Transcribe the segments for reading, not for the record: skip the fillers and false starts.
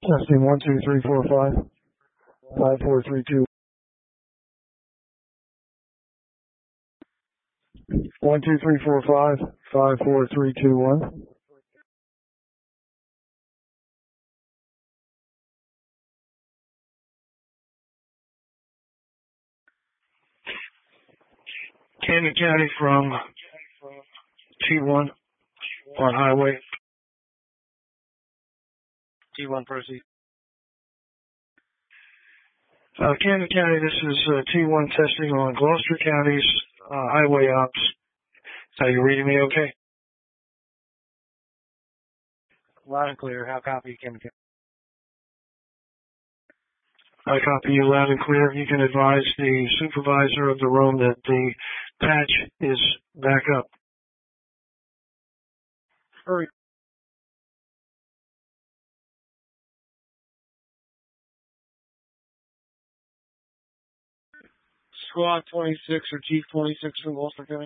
Testing 12345 5432. 12345 54321. Camden County from T1 on highway. T1 proceed. Camden County, this is T1 testing on Gloucester County's highway ops. Are you reading me okay? Loud and clear. How copy, Camden County? I copy you loud and clear. You can advise the supervisor of the room that the patch is back up. Hurry. Squad 26 or Chief 26 from Gloucester County?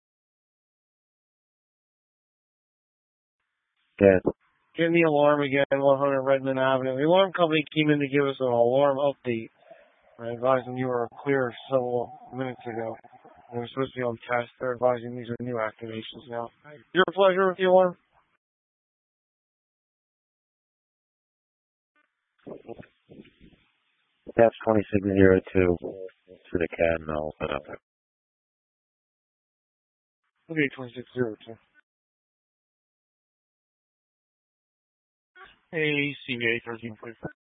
Yes. Getting the alarm again, 100 Redmond Avenue. The alarm company came in to give us an alarm update. I advised them you were clear several minutes ago. They were supposed to be on test. They're advising these are new activations now. Your pleasure with the alarm? That's 2602 to the CAD and I'll open up it. Okay, 2602. Hey, CVA 1344.